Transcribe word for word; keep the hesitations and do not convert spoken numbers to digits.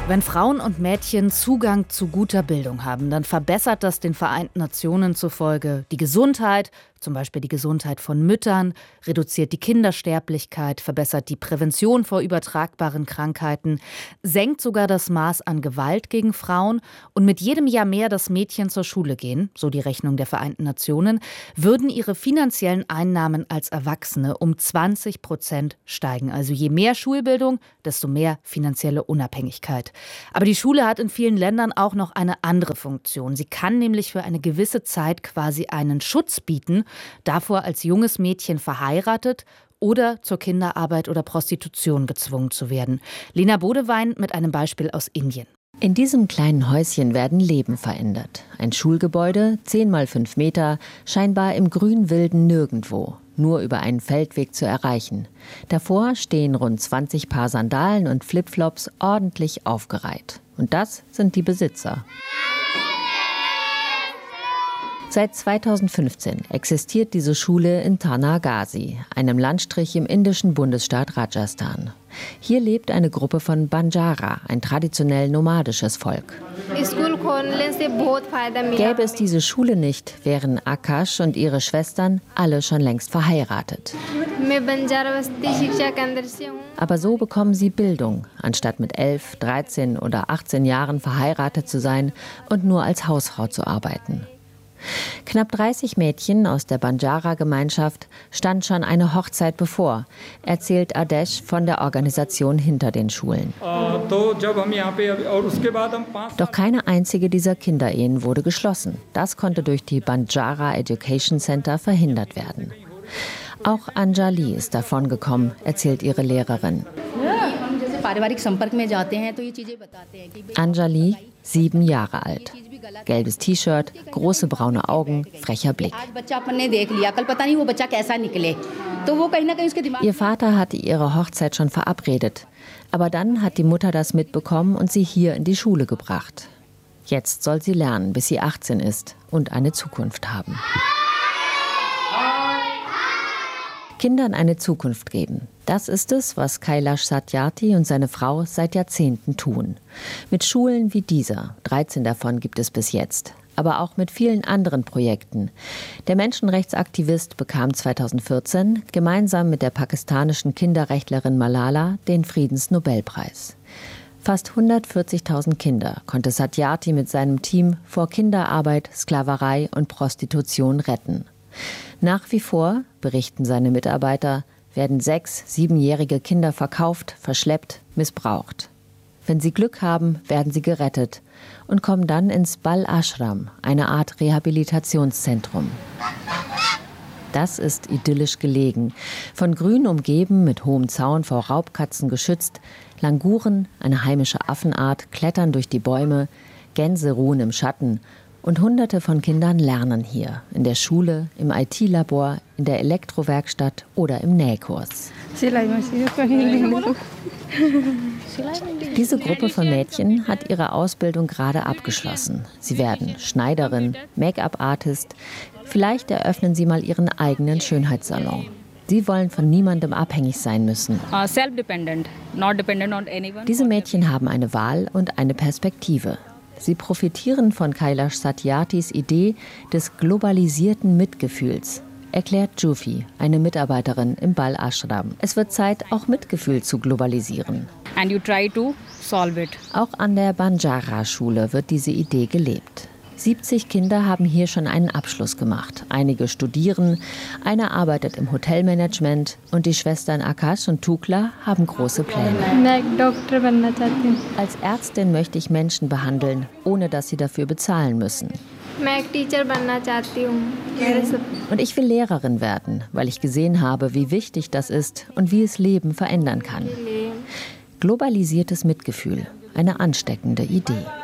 Wenn Frauen und Mädchen Zugang zu guter Bildung haben, dann verbessert das den Vereinten Nationen zufolge die Gesundheit, zum Beispiel die Gesundheit von Müttern, reduziert die Kindersterblichkeit, verbessert die Prävention vor übertragbaren Krankheiten, senkt sogar das Maß an Gewalt gegen Frauen. Und mit jedem Jahr mehr, dass Mädchen zur Schule gehen, so die Rechnung der Vereinten Nationen, würden ihre finanziellen Einnahmen als Erwachsene um zwanzig Prozent steigen. Also je mehr Schulbildung, desto mehr finanzielle Unabhängigkeit. Aber die Schule hat in vielen Ländern auch noch eine andere Funktion. Sie kann nämlich für eine gewisse Zeit quasi einen Schutz bieten, davor als junges Mädchen verheiratet oder zur Kinderarbeit oder Prostitution gezwungen zu werden. Lena Bodewein mit einem Beispiel aus Indien. In diesem kleinen Häuschen werden Leben verändert. Ein Schulgebäude, zehn mal fünf Meter, scheinbar im grün-wilden Nirgendwo, nur über einen Feldweg zu erreichen. Davor stehen rund zwanzig Paar Sandalen und Flipflops ordentlich aufgereiht. Und das sind die Besitzer. Seit zweitausendfünfzehn existiert diese Schule in Tarnagazi, einem Landstrich im indischen Bundesstaat Rajasthan. Hier lebt eine Gruppe von Banjara, ein traditionell nomadisches Volk. Gäbe es diese Schule nicht, wären Akash und ihre Schwestern alle schon längst verheiratet. Aber so bekommen sie Bildung, anstatt mit elf, dreizehn oder achtzehn Jahren verheiratet zu sein und nur als Hausfrau zu arbeiten. Knapp dreißig Mädchen aus der Banjara-Gemeinschaft stand schon eine Hochzeit bevor, erzählt Adesh von der Organisation hinter den Schulen. Doch keine einzige dieser Kinderehen wurde geschlossen. Das konnte durch die Banjara Education Center verhindert werden. Auch Anjali ist davon gekommen, erzählt ihre Lehrerin. Anjali, sieben Jahre alt. Gelbes T-Shirt, große braune Augen, frecher Blick. Ihr Vater hatte ihre Hochzeit schon verabredet. Aber dann hat die Mutter das mitbekommen und sie hier in die Schule gebracht. Jetzt soll sie lernen, bis sie achtzehn ist und eine Zukunft haben. Kindern eine Zukunft geben. Das ist es, was Kailash Satyarthi und seine Frau seit Jahrzehnten tun. Mit Schulen wie dieser, dreizehn davon gibt es bis jetzt, aber auch mit vielen anderen Projekten. Der Menschenrechtsaktivist bekam zweitausendvierzehn gemeinsam mit der pakistanischen Kinderrechtlerin Malala den Friedensnobelpreis. Fast hundertvierzigtausend Kinder konnte Satyarthi mit seinem Team vor Kinderarbeit, Sklaverei und Prostitution retten. Nach wie vor, berichten seine Mitarbeiter, werden sechs-, siebenjährige Kinder verkauft, verschleppt, missbraucht. Wenn sie Glück haben, werden sie gerettet und kommen dann ins Bal Ashram, eine Art Rehabilitationszentrum. Das ist idyllisch gelegen, von Grün umgeben, mit hohem Zaun vor Raubkatzen geschützt. Languren, eine heimische Affenart, klettern durch die Bäume, Gänse ruhen im Schatten. Und Hunderte von Kindern lernen hier, in der Schule, im I T-Labor, in der Elektrowerkstatt oder im Nähkurs. Diese Gruppe von Mädchen hat ihre Ausbildung gerade abgeschlossen. Sie werden Schneiderin, Make-up-Artist. Vielleicht eröffnen sie mal ihren eigenen Schönheitssalon. Sie wollen von niemandem abhängig sein müssen. Diese Mädchen haben eine Wahl und eine Perspektive. Sie profitieren von Kailash Satyarthis Idee des globalisierten Mitgefühls, erklärt Jufi, eine Mitarbeiterin im Bal Ashram. Es wird Zeit, auch Mitgefühl zu globalisieren. And you try to solve it. Auch an der Banjara-Schule wird diese Idee gelebt. siebzig Kinder haben hier schon einen Abschluss gemacht. Einige studieren, einer arbeitet im Hotelmanagement und die Schwestern Akash und Tukla haben große Pläne. Als Ärztin möchte ich Menschen behandeln, ohne dass sie dafür bezahlen müssen. Und ich will Lehrerin werden, weil ich gesehen habe, wie wichtig das ist und wie es Leben verändern kann. Globalisiertes Mitgefühl, eine ansteckende Idee.